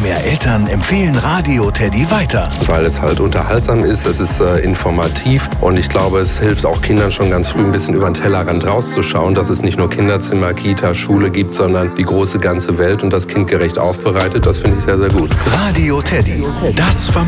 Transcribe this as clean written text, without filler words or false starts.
mehr Eltern empfehlen Radio Teddy weiter. Weil es halt unterhaltsam ist, es ist informativ und ich glaube, es hilft auch Kindern schon ganz früh ein bisschen über den Tellerrand rauszuschauen, dass es nicht nur Kinderzimmer, Kita, Schule gibt, sondern die große ganze Welt und das kindgerecht aufbereitet. Das finde ich sehr, sehr gut. Radio Teddy, das